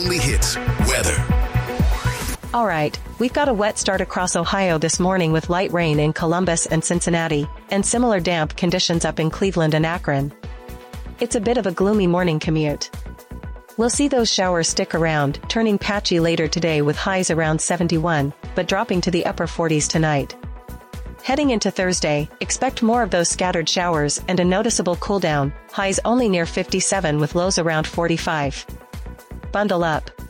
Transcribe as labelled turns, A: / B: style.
A: only hits, weather.
B: All right, we've got a wet start across Ohio this morning with light rain in Columbus and Cincinnati, and similar damp conditions up in Cleveland and Akron. It's a bit of a gloomy morning commute. We'll see those showers stick around, turning patchy later today with highs around 71, but dropping to the upper 40s tonight. Heading into Thursday, expect more of those scattered showers and a noticeable cooldown, highs only near 57 with lows around 45. Bundle up.